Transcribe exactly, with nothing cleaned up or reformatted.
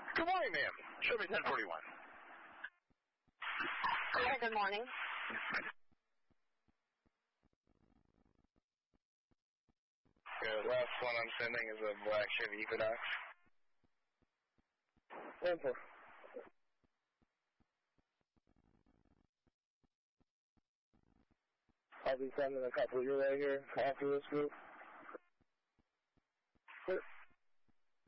Good morning, ma'am. Show me ten forty-one. Hi, good morning. The last one I'm sending is a black Chevy Equinox. One four. I'll be sending a couple of you right here after this group.